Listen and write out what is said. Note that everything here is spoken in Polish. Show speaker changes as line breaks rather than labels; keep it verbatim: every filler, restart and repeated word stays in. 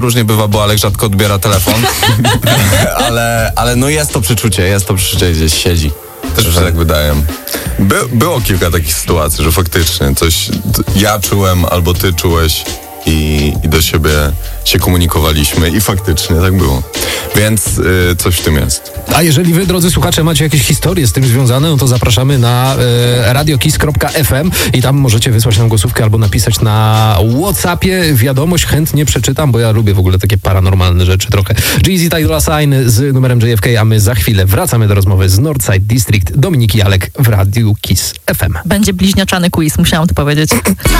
Różnie bywa, bo Alek rzadko odbiera telefon, ale, ale no jest to przeczucie, jest to przeczucie, gdzieś siedzi.
Też mi się tak wydaje. By, było kilka takich sytuacji, że faktycznie coś ja czułem albo ty czułeś i, i do siebie się komunikowaliśmy i faktycznie tak było. Więc y, coś w tym jest.
A jeżeli wy, drodzy słuchacze, macie jakieś historie z tym związane, no to zapraszamy na e, radiokiss kropka f m i tam możecie wysłać nam głosówkę albo napisać na WhatsAppie wiadomość, chętnie przeczytam, bo ja lubię w ogóle takie paranormalne rzeczy trochę. Jeezy Tidal Sign z numerem J F K, a my za chwilę wracamy do rozmowy z Northside District. Dominik Jalek w Radiu Kiss F M.
Będzie bliźniaczany quiz, musiałam to powiedzieć.